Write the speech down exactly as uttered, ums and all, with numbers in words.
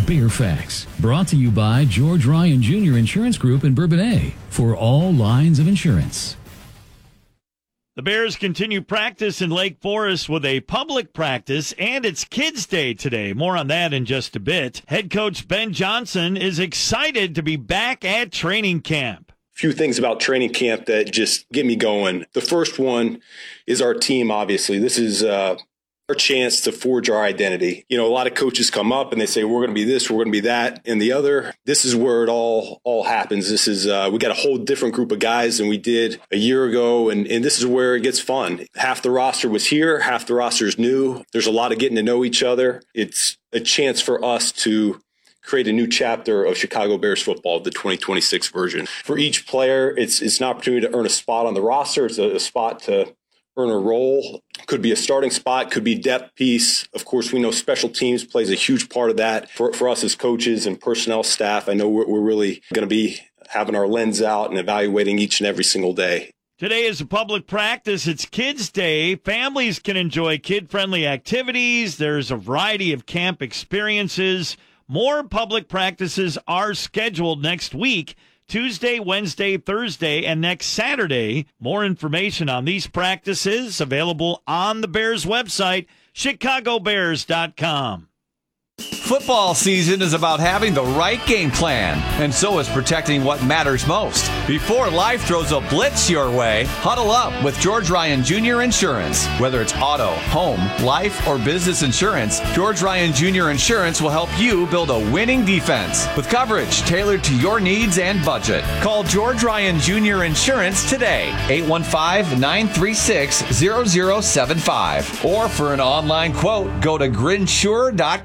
Bear Facts, brought to you by George Ryan Junior Insurance Group in Bourbonnais for all lines of insurance. The Bears continue practice in Lake Forest with a public practice, and it's Kids Day today. More on that in just a bit. Head coach Ben Johnson is excited to be back at training camp. Few things about training camp that just get me going. The first one is our team, obviously. This is uh, our chance to forge our identity. You know, a lot of coaches come up and they say, we're going to be this, we're going to be that, and the other. This is where it all all happens. This is, uh, we got a whole different group of guys than we did a year ago, and, and this is where it gets fun. Half the roster was here, half the roster is new. There's a lot of getting to know each other. It's a chance for us to create a new chapter of Chicago Bears football, the twenty twenty-six version. For each player, it's it's an opportunity to earn a spot on the roster. It's a, a spot to earn a role. Could be a starting spot, could be depth piece. Of course, we know special teams plays a huge part of that. For, for us as coaches and personnel staff, I know we're, we're really going to be having our lens out and evaluating each and every single day. Today is a public practice. It's Kids Day. Families can enjoy kid-friendly activities. There's a variety of camp experiences. More public practices are scheduled next week, Tuesday, Wednesday, Thursday, and next Saturday. More information on these practices available on the Bears website, chicago bears dot com. Football season is about having the right game plan, and so is protecting what matters most. Before life throws a blitz your way, huddle up with George Ryan Junior Insurance. Whether it's auto, home, life, or business insurance, George Ryan Junior Insurance will help you build a winning defense with coverage tailored to your needs and budget. Call George Ryan Junior Insurance today, eight one five, nine three six, zero zero seven five. Or for an online quote, go to grinsure dot com.